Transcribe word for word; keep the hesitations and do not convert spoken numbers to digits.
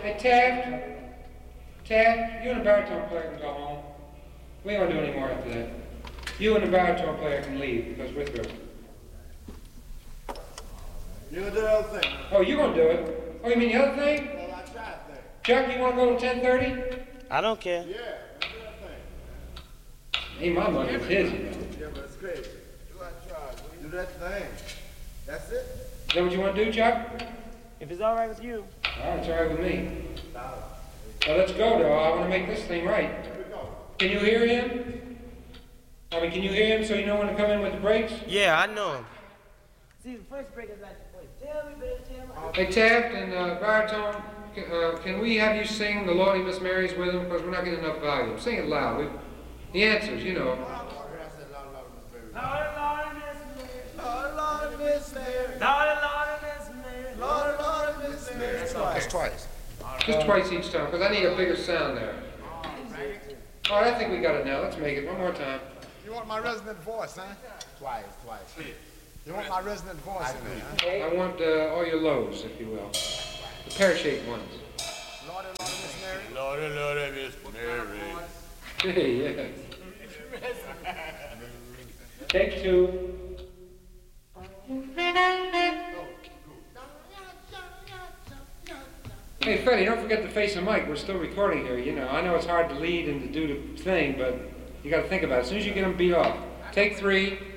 Hey, Taft. Taft, you and the baritone player can go home. We ain't gonna do any more after that. You and the baritone player can leave because we're through. You gonna do the other thing? Oh, you gonna do it? Oh, you mean the other thing? Well, I tried thing. Chuck, you wanna go to ten thirty? I don't care. Yeah, do that thing. Ain't my money, it's his, you know. Yeah, but it's crazy. Do I try? Do that thing. That's it? Is that what you wanna do, Chuck? If it's all right with you. All right, it's all right with me. Now let's go, though. I wanna make this thing right. Here we go. Can you hear him? I mean, can you hear him so you know when to come in with the brakes? Yeah, I know him. See, the first break is like the first. Tell me, baby, tell me. Hey, Taft and uh, baritone, can, uh, can we have you sing the Lordy Miss Mary's with him? Because we're not getting enough volume. Sing it loud. We, the answers, you know. Lord, Lord, Miss Mary. Lord, Lord, Miss Mary. Lord, Lord, Miss Mary. Lord, Lord, Miss Mary. That's twice. Just twice each time, because I need a bigger sound there. All right, I think we got it now. Let's make it one more time. You want my resonant voice, huh? Twice, twice. You want my resonant voice in there, huh? I want uh, all your lows, if you will. The pear-shaped ones. Lord, Lord, Miss Mary. Lordy, Lordy, Miss Mary. Hey, yeah. Take two. Hey, Freddie, don't forget to face the mic. We're still recording here, you know. I know it's hard to lead and to do the thing, but you got to think about it. As soon as you get them beat off, take three.